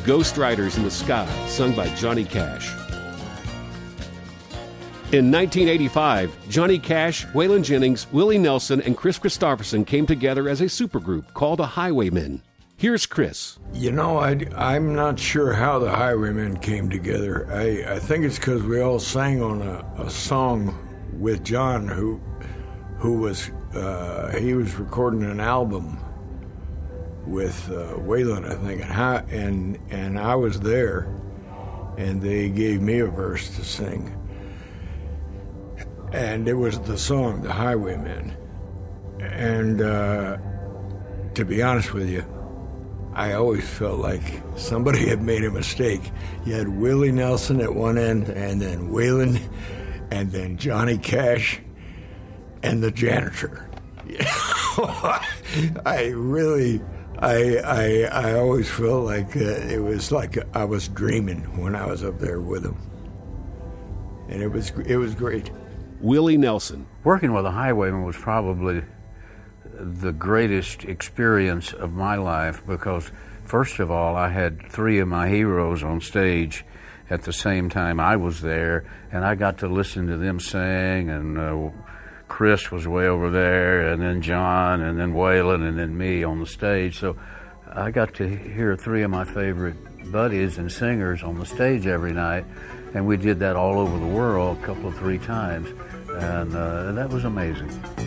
Ghost Riders in the Sky, sung by Johnny Cash. In 1985, Johnny Cash, Waylon Jennings, Willie Nelson, and Chris Christopherson came together as a supergroup called the Highwaymen. Here's Chris. You know, I'm not sure how the Highwaymen came together. I think it's because we all sang on a song with John, who was he was recording an album with Waylon, I think, and I was there, and they gave me a verse to sing, and it was the song, The Highwaymen. And to be honest with you, I always felt like somebody had made a mistake. You had Willie Nelson at one end, and then Waylon, and then Johnny Cash, and the janitor. I always felt like it was like I was dreaming when I was up there with them, and it was great. Willie Nelson. Working with the Highwaymen was probably the greatest experience of my life because, first of all, I had three of my heroes on stage at the same time I was there, and I got to listen to them sing, and Chris was way over there, and then John, and then Waylon, and then me on the stage. So I got to hear three of my favorite buddies and singers on the stage every night, and we did that all over the world three times, and that was amazing.